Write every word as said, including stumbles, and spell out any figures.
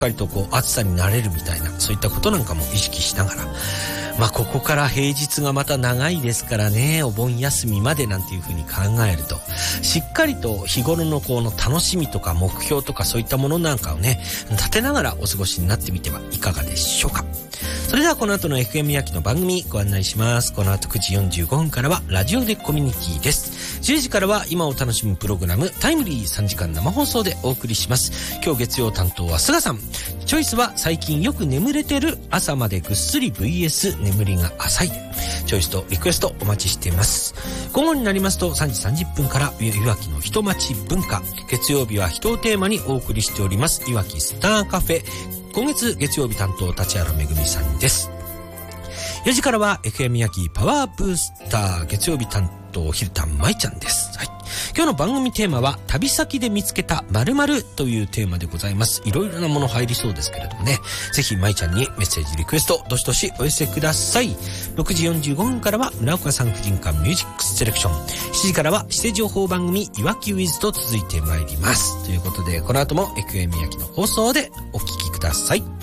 っかりとこう暑さに慣れるみたいな、そういったことなんかも意識しながら、まあここから平日がまた長いですからね、お盆休みまでなんていうふうに考えると、しっかりと日頃のこの楽しみとか目標とかそういったものなんかをね、立てながらお過ごしになってみてはいかがでしょうか。それではこの後の エフエム 焼きの番組ご案内します。この後くじよんじゅうごふんからはラジオでコミュニティです。じゅうじからは今を楽しむプログラムタイムリーさんじかん生放送でお送りします。今日月曜担当は菅さん。チョイスは最近よく眠れてる朝までぐっすり ブイエス 眠りが浅い。チョイスとリクエストお待ちしています。午後になりますとさんじさんじゅっぷんからいわきの人町文化。月曜日は人をテーマにお送りしておりますいわきスターカフェ。今月月曜日担当立原めぐみさんです。よじからは エフエム 焼きパワーブースター。月曜日担当ひるたんまいちゃんです。はい。今日の番組テーマは旅先で見つけた〇〇というテーマでございます。いろいろなもの入りそうですけれどもね、ぜひまいちゃんにメッセージリクエストどしどしお寄せください。ろくじよんじゅうごふんからは村岡さん婦人館ミュージックセレクション。しちじからは指定情報番組いわきウィズと続いてまいります。ということでこの後も エフエム 焼きの放送でお聞きください。